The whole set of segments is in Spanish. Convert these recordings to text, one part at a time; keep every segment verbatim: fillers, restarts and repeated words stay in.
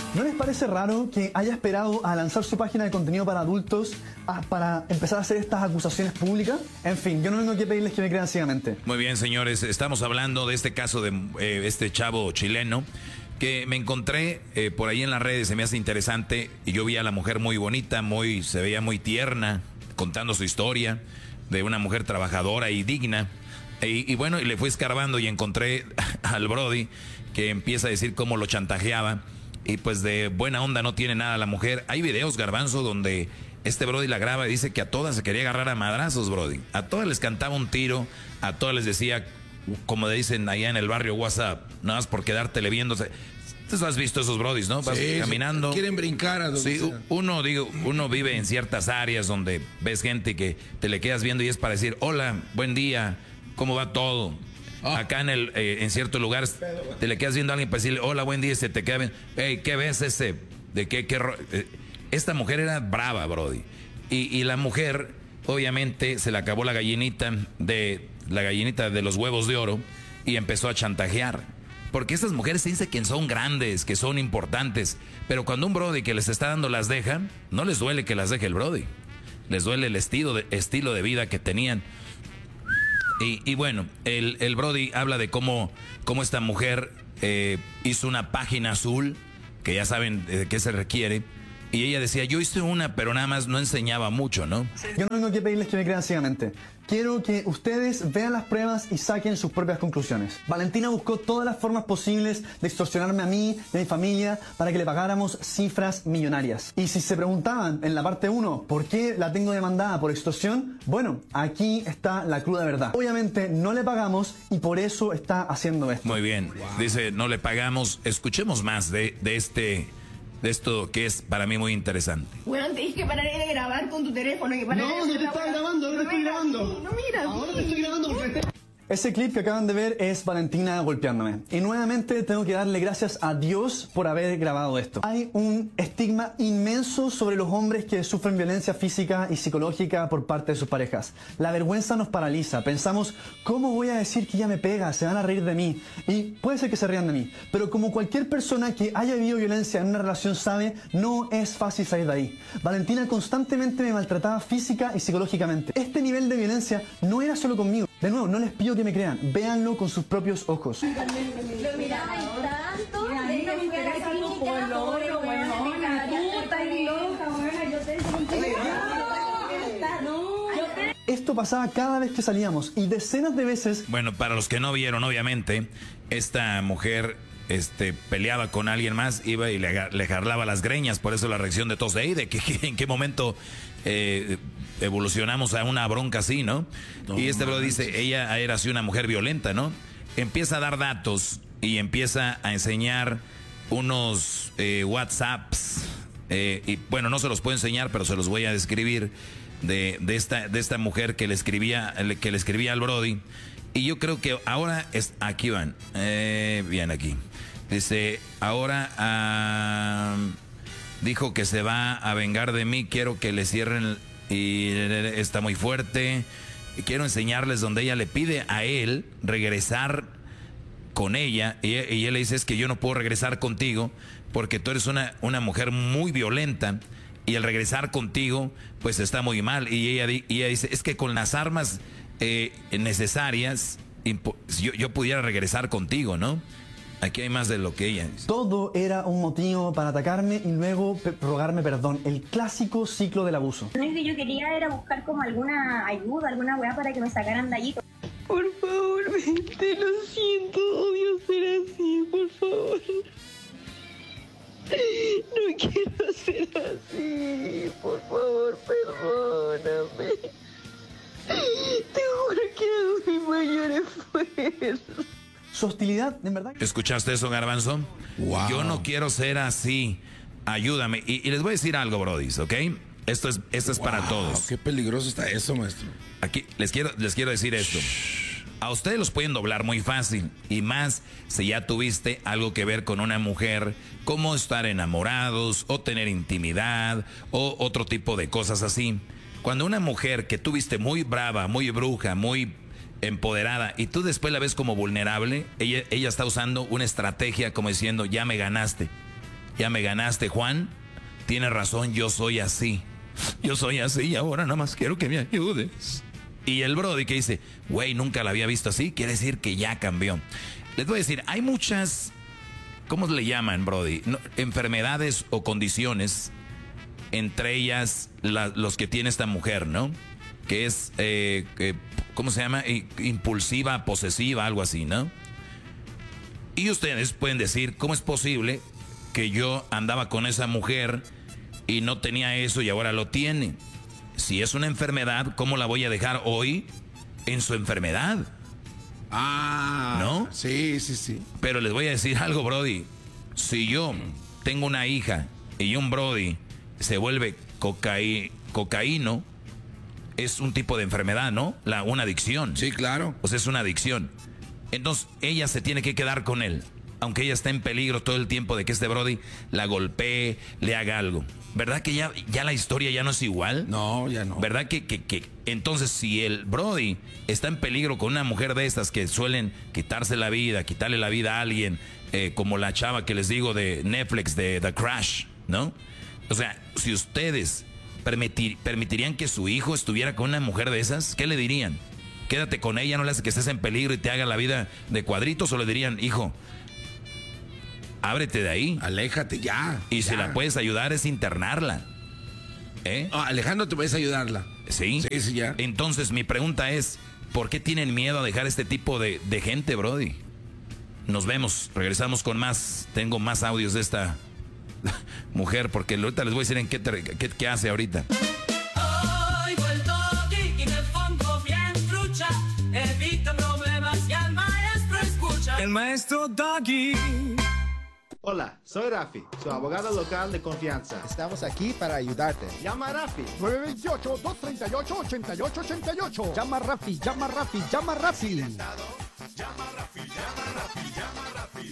¿No les parece raro que haya esperado a lanzar su página de contenido para adultos a, para empezar a hacer estas acusaciones públicas? En fin, yo no vengo aquí a pedirles que me crean ciegamente. Muy bien, señores, estamos hablando de este caso de eh, este chavo chileno que me encontré eh, por ahí en las redes, se me hace interesante, y yo vi a la mujer muy bonita, muy, se veía muy tierna, contando su historia de una mujer trabajadora y digna. Y, y bueno, y le fui escarbando y encontré al Brody que empieza a decir cómo lo chantajeaba. Y pues de buena onda no tiene nada la mujer. Hay videos, Garbanzo, donde este Brody la graba y dice que a todas se quería agarrar a madrazos, Brody. A todas les cantaba un tiro, a todas les decía, como dicen allá en el barrio, WhatsApp, nada más por quedártele viéndose. Tú has visto esos Brodis, ¿no? Vas sí, caminando. Quieren brincar a donde sí, sea. uno, digo, uno vive en ciertas áreas donde ves gente que te le quedas viendo y es para decir, hola, buen día, ¿cómo va todo? Oh. Acá en el eh, en ciertos lugares te le quedas viendo a alguien para decirle, hola, buen día, y se te queda bien. Hey, ¿qué ves ese? ¿De qué? qué eh, esta mujer era brava, Brody. Y, y la mujer, obviamente, se le acabó la gallinita de la gallinita de los huevos de oro y empezó a chantajear. Porque estas mujeres se dicen que son grandes, que son importantes. Pero cuando un Brody que les está dando las deja, no les duele que las deje el Brody. Les duele el estilo de, estilo de vida que tenían. Y, y bueno, el, el Brody habla de cómo, cómo esta mujer eh, hizo una página azul, que ya saben de qué se requiere. Y ella decía, yo hice una, pero nada más no enseñaba mucho, ¿no? Yo no vengo aquí a pedirles que me crean ciegamente. Quiero que ustedes vean las pruebas y saquen sus propias conclusiones. Valentina buscó todas las formas posibles de extorsionarme a mí y a mi familia para que le pagáramos cifras millonarias. Y si se preguntaban en la parte uno, ¿por qué la tengo demandada por extorsión? Bueno, aquí está la cruda verdad. Obviamente no le pagamos y por eso está haciendo esto. Muy bien. Wow. Dice, no le pagamos. Escuchemos más de, de este... de esto que es para mí muy interesante. Bueno, te dije que pararía de grabar con tu teléfono. Que no, no te estaba grabando, ahora te estoy grabando. No, mira, ahora te estoy grabando porque... Ese clip que acaban de ver es Valentina golpeándome. Y nuevamente tengo que darle gracias a Dios por haber grabado esto. Hay un estigma inmenso sobre los hombres que sufren violencia física y psicológica por parte de sus parejas. La vergüenza nos paraliza. Pensamos, ¿cómo voy a decir que ella me pega? Se van a reír de mí. Y puede ser que se rían de mí. Pero como cualquier persona que haya vivido violencia en una relación sabe, no es fácil salir de ahí. Valentina constantemente me maltrataba física y psicológicamente. Este nivel de violencia no era solo conmigo. De nuevo, no les pido que me crean, véanlo con sus propios ojos. Lo miraba y tanto, a mí no me interesa tu color, buena, tú estás loca, buena, yo te Esto pasaba cada vez que salíamos y decenas de veces. Bueno, para los que no vieron, obviamente, esta mujer este, peleaba con alguien más, iba y le, le jarlaba las greñas, por eso la reacción de todos de ahí, de que, que en qué momento eh, evolucionamos a una bronca así, ¿no? no y este bro dice, ella era así una mujer violenta, ¿no? Empieza a dar datos y empieza a enseñar unos eh, WhatsApps, eh, y bueno, no se los puedo enseñar, pero se los voy a describir, de, de, esta, de esta mujer que le escribía, que le escribía al Brody. Y yo creo que ahora es, aquí van, eh, bien aquí. Dice, ahora uh, dijo que se va a vengar de mí, quiero que le cierren, y está muy fuerte. Quiero enseñarles donde ella le pide a él regresar con ella, y, y él le dice, es que yo no puedo regresar contigo porque tú eres una, una mujer muy violenta y el regresar contigo pues está muy mal. Y ella, y ella dice, es que con las armas eh, necesarias yo, yo pudiera regresar contigo, ¿no? Aquí hay más de lo que ella dice. Todo era un motivo para atacarme y luego rogarme perdón. El clásico ciclo del abuso. Lo que yo quería era buscar como alguna ayuda, alguna weá para que me sacaran de allí. Por favor, te lo siento, odio ser así, por favor. No quiero ser así, por favor, perdóname. Te juro que hago mi mayor esfuerzo. Su hostilidad, en verdad. ¿Escuchaste eso, Garbanzo? Wow. Yo no quiero ser así. Ayúdame. Y, y les voy a decir algo, brodis, ¿ok? Esto es, esto es wow, para todos. Qué peligroso está eso, maestro. Aquí les quiero, les quiero decir esto. A ustedes los pueden doblar muy fácil. Y más si ya tuviste algo que ver con una mujer, como estar enamorados, o tener intimidad, o otro tipo de cosas así. Cuando una mujer que tuviste muy brava, muy bruja, muy empoderada, y tú después la ves como vulnerable, ella, ella está usando una estrategia como diciendo, ya me ganaste. Ya me ganaste, Juan. Tienes razón, yo soy así. Yo soy así y ahora nada más quiero que me ayudes. Y el brody que dice, güey, nunca la había visto así, quiere decir que ya cambió. Les voy a decir, hay muchas, ¿cómo le llaman, brody? No, enfermedades o condiciones, entre ellas la, los que tiene esta mujer, ¿no? Que es, eh, eh, ¿cómo se llama? Impulsiva, posesiva, algo así, ¿no? Y ustedes pueden decir, ¿cómo es posible que yo andaba con esa mujer y no tenía eso y ahora lo tiene? Si es una enfermedad, ¿cómo la voy a dejar hoy en su enfermedad? Ah, ¿no? Sí, sí, sí. Pero les voy a decir algo, brody. Si yo tengo una hija y un brody se vuelve cocaí, cocaíno, es un tipo de enfermedad, ¿no? La, una adicción. Sí, claro. O sea, es una adicción. Entonces, ella se tiene que quedar con él. Aunque ella está en peligro todo el tiempo de que este brody la golpee, le haga algo. ¿Verdad que ya, ya la historia ya no es igual? No, ya no. ¿Verdad que, que, que entonces si el brody está en peligro con una mujer de estas que suelen quitarse la vida, quitarle la vida a alguien, eh, como la chava que les digo de Netflix, de The Crash, ¿no? O sea, si ustedes permitir, permitirían que su hijo estuviera con una mujer de esas, ¿qué le dirían? Quédate con ella, no le hace que estés en peligro y te haga la vida de cuadritos, o le dirían, hijo, ábrete de ahí. Aléjate ya. Y ya. si la puedes ayudar es internarla. ¿Eh? Oh, Alejandro, ¿te puedes ayudarla? Sí. Sí, sí, ya. Entonces mi pregunta es, ¿por qué tienen miedo a dejar este tipo de, de gente, brody? Nos vemos, regresamos con más. Tengo más audios de esta mujer, porque ahorita les voy a decir en qué, te, qué, qué hace ahorita. Oigo el doggy y me pongo bien trucha. Evita problemas y al maestro escucha. El maestro Doggy. Hola, soy Rafi, su abogado local de confianza. Estamos aquí para ayudarte. Llama a Rafi. nueve veintiocho, dos treinta y ocho, ochenta y ocho ochenta y ocho. Llama a Rafi, llama a Rafi, llama a Rafi. Llama a Rafi, llama a Rafi, llama a Rafi.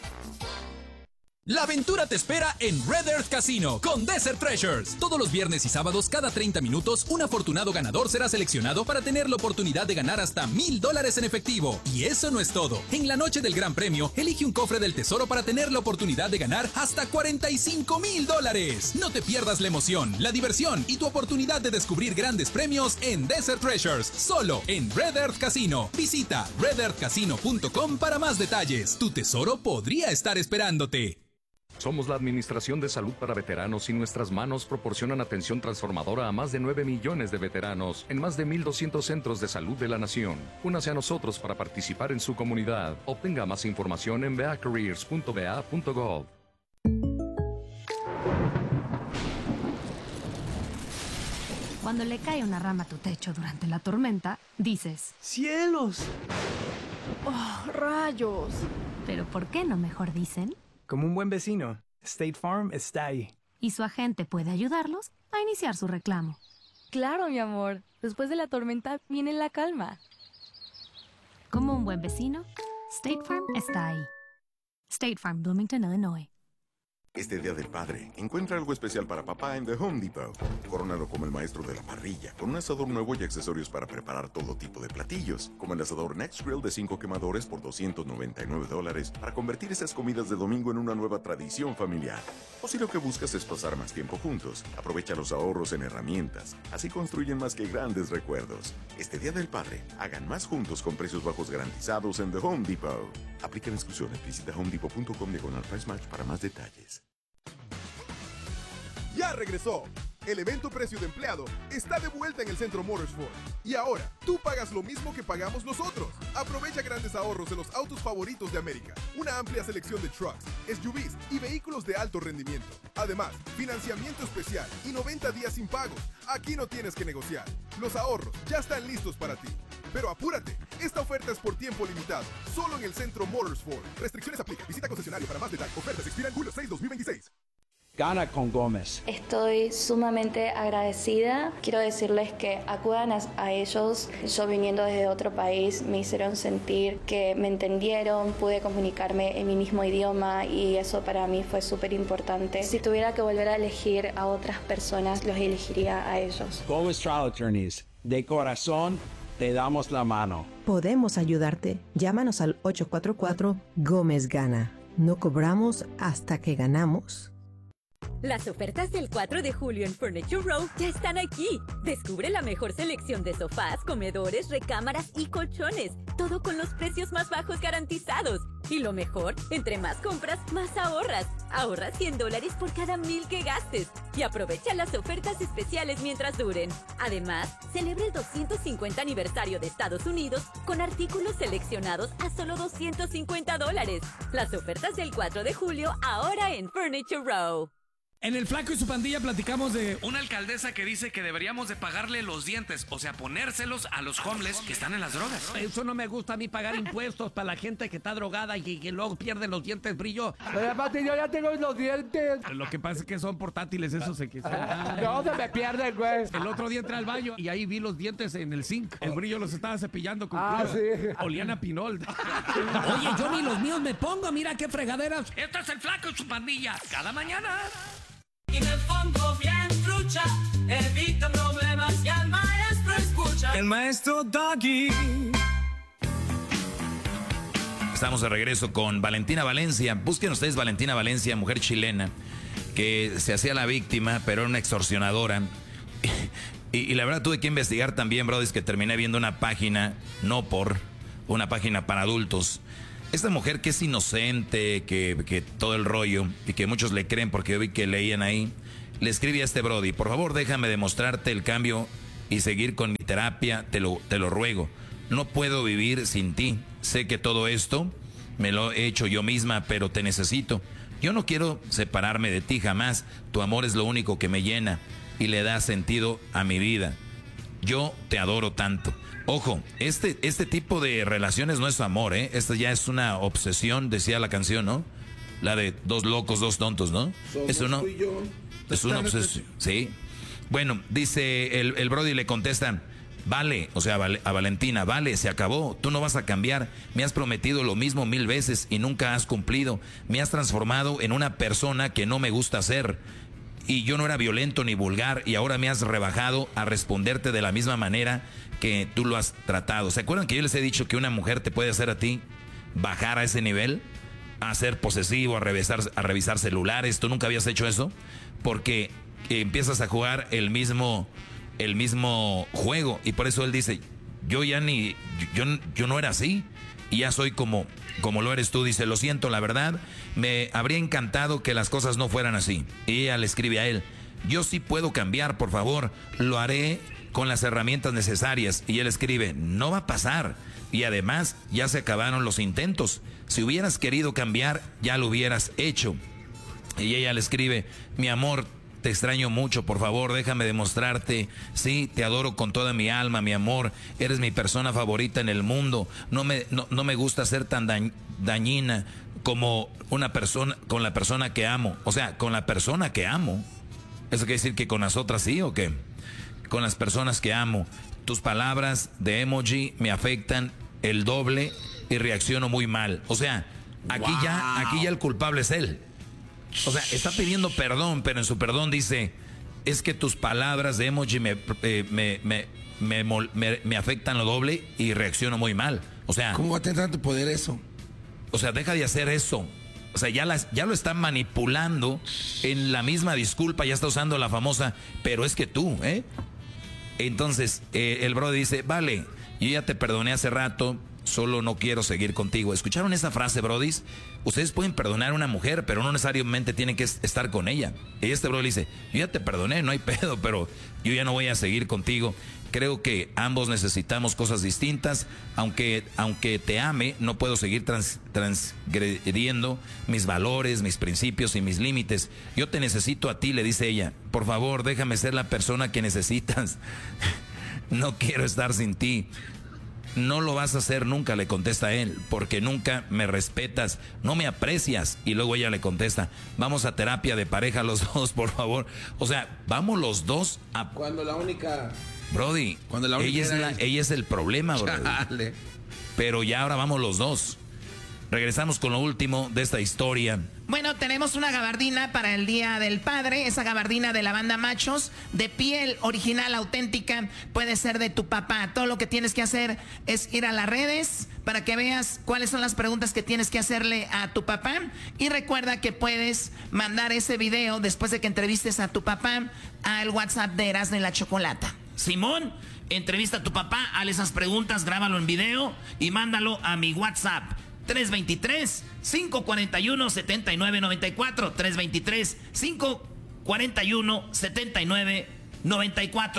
La aventura te espera en Red Earth Casino con Desert Treasures. Todos los viernes y sábados, cada treinta minutos, un afortunado ganador será seleccionado para tener la oportunidad de ganar hasta mil dólares en efectivo. Y eso no es todo. En la noche del Gran Premio, elige un cofre del tesoro para tener la oportunidad de ganar hasta cuarenta y cinco mil dólares. No te pierdas la emoción, la diversión y tu oportunidad de descubrir grandes premios en Desert Treasures, solo en Red Earth Casino. Visita red earth casino punto com para más detalles. Tu tesoro podría estar esperándote. Somos la Administración de Salud para Veteranos y nuestras manos proporcionan atención transformadora a más de nueve millones de veteranos en más de mil doscientos centros de salud de la nación. Únase a nosotros para participar en su comunidad. Obtenga más información en v a careers punto v a punto gov. Cuando le cae una rama a tu techo durante la tormenta, dices, ¡cielos! ¡Oh, rayos! ¿Pero por qué no mejor dicen? Como un buen vecino, State Farm está ahí. Y su agente puede ayudarlos a iniciar su reclamo. Claro, mi amor. Después de la tormenta viene la calma. Como un buen vecino, State Farm está ahí. State Farm, Bloomington, Illinois. Este Día del Padre, encuentra algo especial para papá en The Home Depot. Córonalo como el maestro de la parrilla, con un asador nuevo y accesorios para preparar todo tipo de platillos, como el asador Next Grill de cinco quemadores por doscientos noventa y nueve dólares, para convertir esas comidas de domingo en una nueva tradición familiar. O si lo que buscas es pasar más tiempo juntos, aprovecha los ahorros en herramientas, así construyen más que grandes recuerdos. Este Día del Padre, hagan más juntos con precios bajos garantizados en The Home Depot. Aplican exclusiones, visita home depot punto com diagonal price match para más detalles. ¡Ya regresó! El evento Precio de Empleado está de vuelta en el Centro Motorsport. Y ahora, tú pagas lo mismo que pagamos nosotros. Aprovecha grandes ahorros en los autos favoritos de América. Una amplia selección de trucks, S U Vs y vehículos de alto rendimiento. Además, financiamiento especial y noventa días sin pagos. Aquí no tienes que negociar. Los ahorros ya están listos para ti. Pero apúrate, esta oferta es por tiempo limitado, solo en el Centro Motorsport. Restricciones aplican. Visita concesionario para más detalles. Ofertas expiran julio seis, dos mil veintiséis. Gana con Gómez. Estoy sumamente agradecida. Quiero decirles que acudan a, a ellos. Yo viniendo desde otro país me hicieron sentir que me entendieron, pude comunicarme en mi mismo idioma y eso para mí fue súper importante. Si tuviera que volver a elegir a otras personas, los elegiría a ellos. Gómez Trial Attorneys, de corazón te damos la mano. Podemos ayudarte. Llámanos al ocho cuatro cuatro Gómez Gana. No cobramos hasta que ganamos. Las ofertas del cuatro de julio en Furniture Row ya están aquí. Descubre la mejor selección de sofás, comedores, recámaras y colchones. Todo con los precios más bajos garantizados. Y lo mejor, entre más compras, más ahorras. Ahorra cien dólares por cada mil que gastes. Y aprovecha las ofertas especiales mientras duren. Además, celebra el doscientos cincuenta aniversario de Estados Unidos con artículos seleccionados a solo doscientos cincuenta dólares. Las ofertas del cuatro de julio ahora en Furniture Row. En El Flaco y su pandilla platicamos de una alcaldesa que dice que deberíamos de pagarle los dientes, o sea, ponérselos a los homeless que están en las drogas. Eso no me gusta a mí, pagar impuestos para la gente que está drogada y que luego pierde los dientes brillo. Pero aparte yo ya tengo los dientes. Lo que pasa es que son portátiles, eso se que no se me pierden, güey. El otro día entré al baño y ahí vi los dientes en el zinc. El brillo los estaba cepillando con Ah, cuidado. sí. Olían a pinol. Oye, yo ni los míos me pongo, mira qué fregaderas. Este es El Flaco y su pandilla, cada mañana. Y me pongo bien trucha, evito problemas y al maestro escucha. El maestro Doggy. Estamos de regreso con Valentina Valencia. Busquen ustedes Valentina Valencia, mujer chilena, que se hacía la víctima, pero era una extorsionadora. Y, y la verdad tuve que investigar también, brother, es que terminé viendo una página, no por, una página para adultos. Esta mujer que es inocente, que, que todo el rollo, y que muchos le creen porque yo vi que leían ahí, le escribí a este brody: por favor déjame demostrarte el cambio y seguir con mi terapia, te lo, te lo ruego. No puedo vivir sin ti. Sé que todo esto me lo he hecho yo misma, pero te necesito. Yo no quiero separarme de ti jamás. Tu amor es lo único que me llena y le da sentido a mi vida. Yo te adoro tanto. Ojo, este, este tipo de relaciones no es amor, ¿eh? Esta ya es una obsesión, decía la canción, ¿no? La de dos locos, dos tontos, ¿no? Somos Eso no. tú y yo. Es una obsesión, sí. Bueno, dice el, el brody, le contestan: vale, o sea, vale, a Valentina, vale, se acabó, tú no vas a cambiar. Me has prometido lo mismo mil veces y nunca has cumplido. Me has transformado en una persona que no me gusta ser. Y yo no era violento ni vulgar y ahora me has rebajado a responderte de la misma manera que tú lo has tratado. ¿Se acuerdan que yo les he dicho que una mujer te puede hacer a ti bajar a ese nivel? A ser posesivo, a revisar, a revisar celulares. ¿Tú nunca habías hecho eso? Porque empiezas a jugar el mismo, el mismo juego. Y por eso él dice: yo ya ni, yo, yo no era así. Y ya soy como, como lo eres tú. Dice: lo siento, la verdad, me habría encantado que las cosas no fueran así. Y ella le escribe a él: yo sí puedo cambiar, por favor, lo haré con las herramientas necesarias. Y él escribe: no va a pasar. Y además ya se acabaron los intentos. Si hubieras querido cambiar, ya lo hubieras hecho. Y ella le escribe: mi amor, te extraño mucho, por favor, déjame demostrarte. Sí, te adoro con toda mi alma, mi amor. Eres mi persona favorita en el mundo. No me, no, no me gusta ser tan dañ, dañina como una persona, con la persona que amo. O sea, con la persona que amo. ¿Eso quiere decir que con las otras sí o qué? Con las personas que amo. Tus palabras de emoji me afectan el doble y reacciono muy mal. O sea, aquí wow. ya, aquí ya el culpable es él. O sea, está pidiendo perdón, pero en su perdón dice: es que tus palabras de emoji me, eh, me, me, me, me, me afectan lo doble y reacciono muy mal. O sea, ¿cómo va a tener tanto poder eso? O sea, deja de hacer eso. O sea, ya, las, ya lo está manipulando. En la misma disculpa ya está usando la famosa: pero es que tú, ¿eh? Entonces, eh, el brother dice: vale, yo ya te perdoné hace rato, solo no quiero seguir contigo. ¿Escucharon esa frase, brodis? Ustedes pueden perdonar a una mujer, pero no necesariamente tienen que estar con ella. Y este brother dice: yo ya te perdoné, no hay pedo, pero yo ya no voy a seguir contigo. Creo que ambos necesitamos cosas distintas. Aunque, aunque te ame, no puedo seguir trans, transgrediendo mis valores, mis principios y mis límites. Yo te necesito a ti, le dice ella. Por favor, déjame ser la persona que necesitas. No quiero estar sin ti. No lo vas a hacer nunca, le contesta él, porque nunca me respetas, no me aprecias. Y luego ella le contesta: vamos a terapia de pareja los dos, por favor. O sea, vamos los dos a... Cuando la única... Brody, Cuando la única ella, es la, ella es el problema, Brody. Pero ya ahora vamos los dos. Regresamos con lo último de esta historia. Bueno, tenemos una gabardina para el Día del Padre, esa gabardina de la banda Machos, de piel original, auténtica, puede ser de tu papá. Todo lo que tienes que hacer es ir a las redes, para que veas cuáles son las preguntas que tienes que hacerle a tu papá. Y recuerda que puedes mandar ese video después de que entrevistes a tu papá al WhatsApp de Erasmo y la Chocolata. Simón, entrevista a tu papá, hazle esas preguntas, grábalo en video y mándalo a mi WhatsApp. tres dos tres, cinco cuatro uno, siete nueve nueve cuatro. tres dos tres, cinco cuatro uno, siete nueve nueve cuatro.